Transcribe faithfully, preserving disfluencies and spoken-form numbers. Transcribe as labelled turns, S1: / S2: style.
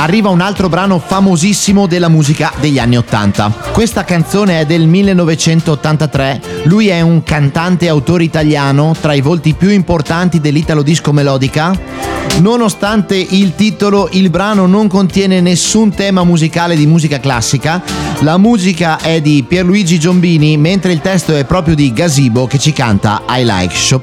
S1: arriva un altro brano famosissimo della musica degli anni ottanta. Questa canzone è del millenovecentottantatré, lui è un cantante e autore italiano tra i volti più importanti dell'italo disco melodica. Nonostante il titolo, il brano non contiene nessun tema musicale di musica classica. La musica è di Pierluigi Giombini, mentre il testo è proprio di Gazebo che ci canta I Like Chopin.